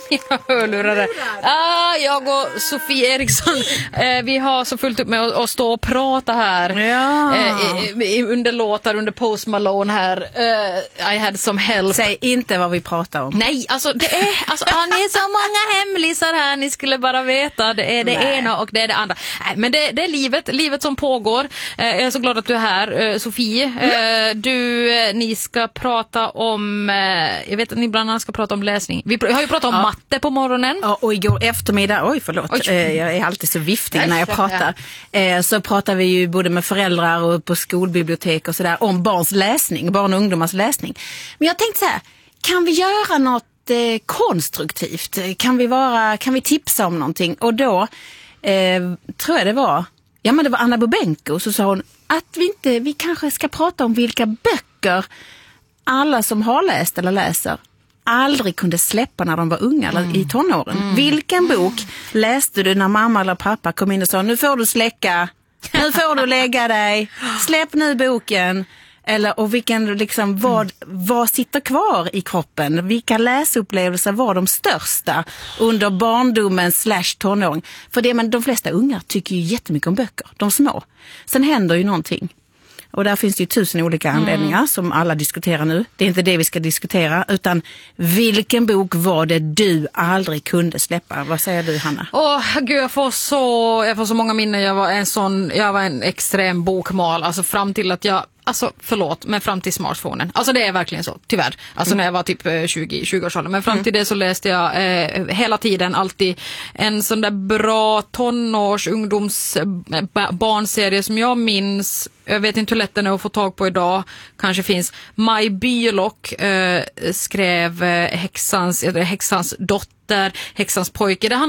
Hörlurare. Jag och Sofie Eriksson, vi har så fullt upp med att stå och prata här. Under låtar, under Post Malone här. I had some help. Säg inte vad vi pratar om. Nej, alltså det är ni är så många hemlisar här, ni skulle bara veta. Det är det ena och det är det andra. Nej, men det är livet som pågår. Jag är så glad att du är här, Sofie. Ni ska prata om, jag vet att ni bland annat ska prata om läsning. Vi har ju pratat om matte på morgonen. Ja, och igår eftermiddag, jag är alltid så viftig när jag pratar. Så pratar vi ju både med föräldrar och på skolbibliotek och sådär om barn och ungdomars läsning. Men jag tänkte så här, kan vi göra något konstruktivt? Kan vi tipsa om någonting? Och då tror jag det var Anna Bobenko, så sa hon att vi kanske ska prata om vilka böcker alla som har läst eller läser aldrig kunde släppa när de var unga eller i tonåren. Vilken bok läste du när mamma eller pappa kom in och sa, nu får du släcka, nu får du lägga dig, släpp nu boken. Och vilken vad sitter kvar i kroppen? Vilka läsupplevelser var de största under barndomen / tonåring? För de flesta unga tycker ju jättemycket om böcker, de små. Sen händer ju någonting. Och där finns det ju 1000 olika anledningar som alla diskuterar nu. Det är inte det vi ska diskutera, utan vilken bok var det du aldrig kunde släppa? Vad säger du, Hanna? Gud, jag får så många minnen. Jag var en extrem bokmal, alltså fram till att men fram till smartphonen. Alltså det är verkligen så, tyvärr. Alltså när jag var typ 20-årsåldern. Men fram till det så läste jag hela tiden alltid en sån där bra barnserie som jag minns. Jag vet inte hur lätt den är att få tag på idag. Kanske finns. Maj Bylock skrev häxans dotter, häxans pojke. Det handlar